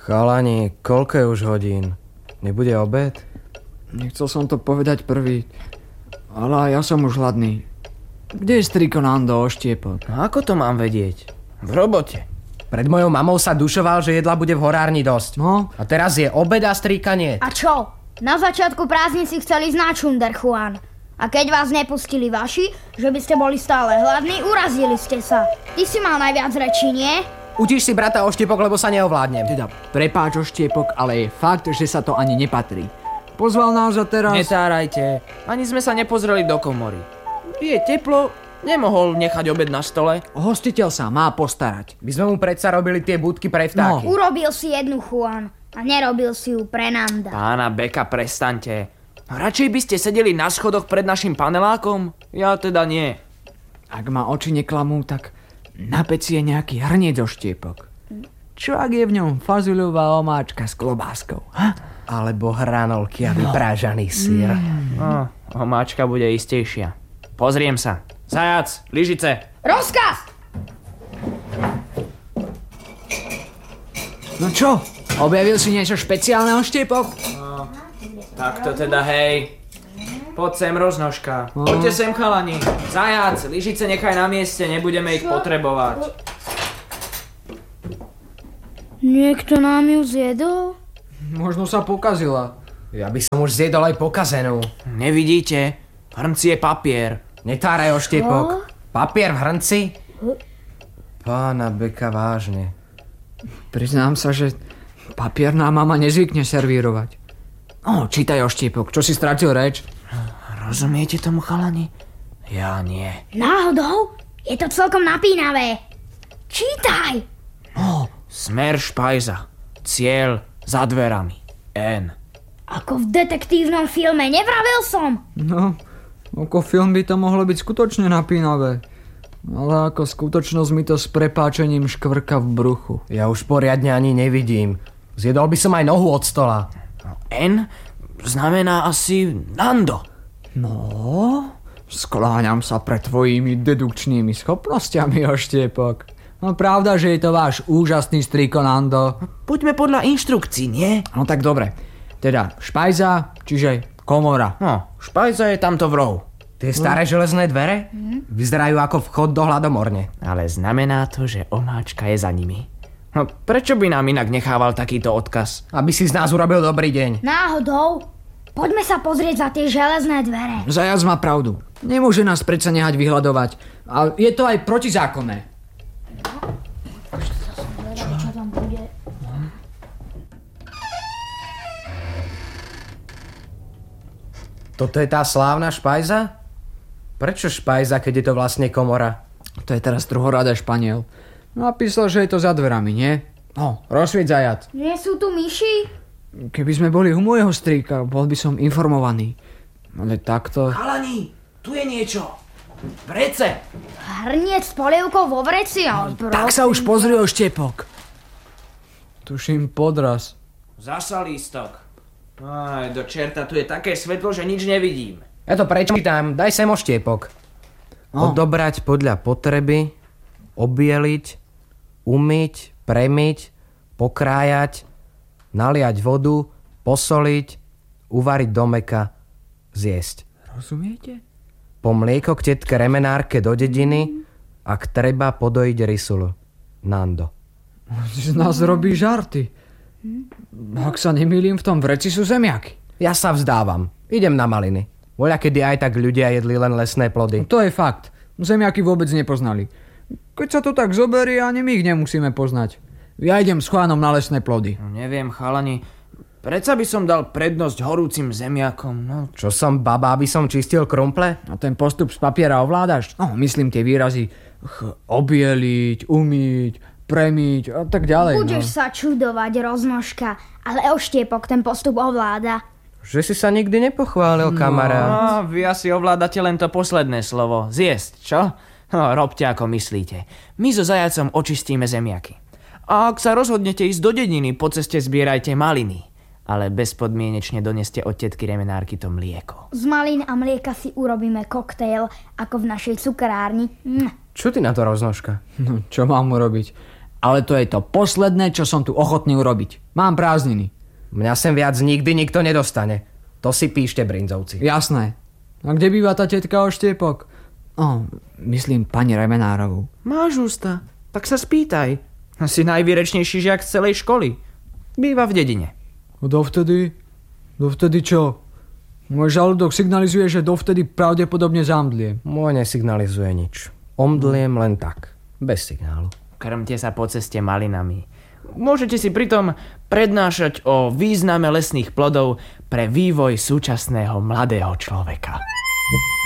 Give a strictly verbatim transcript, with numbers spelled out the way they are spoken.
Chalani, koľko je už hodín? Nebude obed? Nechcel som to povedať prvý, ale ja som už hladný. Kde je striko Nando, oštiepok? No ako to mám vedieť? V robote. Pred mojou mamou sa dušoval, že jedla bude v horárni dosť. No? A teraz je obed a strika nie. A čo? Na začiatku prázdnin si chceli ísť na čunder, Juan. A keď vás nepustili vaši, že by ste boli stále hladní, urazili ste sa. Ty si mal najviac rečí, nie? Utíš si brata, oštiepok, lebo sa neovládnem. Teda, prepáč, oštiepok, ale je fakt, že sa to ani nepatrí. Pozval nás a teraz... Netárajte. Ani sme sa nepozreli do komory. Je teplo, nemohol nechať obed na stole. Hostiteľ sa má postarať. My sme mu predsa robili tie budky pre vtáky. No. Urobil si jednu, Juan. A nerobil si ju pre Nanda. Pána Beka, prestaňte. Radšej by ste sedeli na schodoch pred našim panelákom? Ja teda nie. Ak ma oči neklamú, tak na peci je nejaký hrniec, oštiepok. Čo ak je v ňom fazuľová omáčka s klobáskou? Ha? Alebo hranolky a vyprážaný syr. Mm. Oh, omáčka bude istejšia. Pozriem sa. Zajac, lyžice. Rozkaz! No čo? Objavil si niečo špeciálne, oštiepok? No, tak to teda hej. Poď sem, roznožka. No. Poďte sem, chalani. Zajac, lyžice nechaj na mieste, nebudeme ich potrebovať. Niekto nám ju zjedol? Možno sa pokazila. Ja by som už zjedol aj pokazenú. Nevidíte? V hrnci je papier. Netáraj, oštiepok. Papier v hrnci? Pána Beka, vážne. Priznám sa, že papierná mama nezvykne servírovať. O, čítaj, oštiepok, čo si stratil reč? Rozumiete tomu, chalani? Ja nie. Náhodou? Je to celkom napínavé. Čítaj! Oh, smer špajza. Cieľ za dverami. N. Ako v detektívnom filme, nevravil som. No, ako film by to mohlo byť skutočne napínavé. Ale ako skutočnosť mi to s prepáčením škvrka v bruchu. Ja už poriadne ani nevidím. Zjedol by som aj nohu od stola. N znamená asi Nando. No, skláňam sa pred tvojimi dedukčnými schopnosťami, oštiepok. No pravda, že je to váš úžasný striko Nando. Poďme podľa inštrukcií, nie? No tak dobre. Teda špajza, čiže komora. No, špajza je tamto v rohu. Tie staré no. železné dvere? Mm. Vyzerajú ako vchod do hladomorne. Ale znamená to, že omáčka je za nimi. No prečo by nám inak nechával takýto odkaz? Aby si z nás urobil dobrý deň. Náhodou? Poďme sa pozrieť za tie železné dvere. Zajac má pravdu. Nemôže nás predsa nehať vyhľadovať. A je to aj protizákonné. Čo? Čo tam bude? Toto je tá slávna špajza? Prečo špajza, keď je to vlastne komora? To je teraz druhoradý Španiel. Napísal, že je to za dverami, nie? No, rozsvieť, zajac. Nie sú tu myši? Keby sme boli u môjho strýka, bol by som informovaný. Ale takto... Chalani, tu je niečo. Vrece. Hrniec s polievkou vo vreci? No, tak sa už pozri, oštiepok. Tuším podraz. Zasa lístok. Aj, do čerta, tu je také svetlo, že nič nevidím. Ja to prečítam, daj sem, oštiepok. No. Odobrať podľa potreby, obieliť, umyť, premyť, pokrájať, naliať vodu, posoliť, uvariť do mäka, zjesť. Rozumiete? Po mlieko k tetke remenárke do dediny, ak treba podojiť rysulu. Nando. Z nás robí žarty. Ak sa nemýlim, v tom vreci sú zemiaky. Ja sa vzdávam. Idem na maliny. Voľakedy aj tak ľudia jedli len lesné plody. To je fakt. Zemiaky vôbec nepoznali. Keď sa to tak zoberie, ani my ich nemusíme poznať. Ja idem s Juanom na lesné plody. No, neviem, chalani. Predsa by som dal prednosť horúcim zemiakom. No. Čo som baba, aby som čistil krumple? A ten postup z papiera ovládaš? No, myslím tie výrazy ch- obieliť, umyť, premyť a tak ďalej. Budeš no. sa čudovať, roznožka, ale oštiepok ten postup ovláda. Že si sa nikdy nepochválil, no. kamarát. No, vy asi ovládate len to posledné slovo. Zjesť, čo? No, robte ako myslíte. My so zajacom očistíme zemiaky. A ak sa rozhodnete ísť do dediny, po ceste zbierajte maliny. Ale bezpodmienečne doneste od tetky remenárky to mlieko. Z malín a mlieka si urobíme koktejl, ako v našej cukrárni. Hm. Čo ty na to, roznožka? No, čo mám urobiť? Ale to je to posledné, čo som tu ochotný urobiť. Mám prázdniny. Mňa sem viac nikdy nikto nedostane. To si píšte, brinzovci. Jasné. A kde býva tá tetka Oštiepok? O, myslím pani Remenárovú. Máš ústa, tak sa spýtaj. Si najvýrečnejší žiak z celej školy. Býva v dedine. A dovtedy? Dovtedy čo? Môj žalúdok signalizuje, že dovtedy pravdepodobne zamdliem. Môj nesignalizuje nič. Omdliem len tak. Bez signálu. Krmte sa po ceste malinami. Môžete si pritom prednášať o význame lesných plodov pre vývoj súčasného mladého človeka.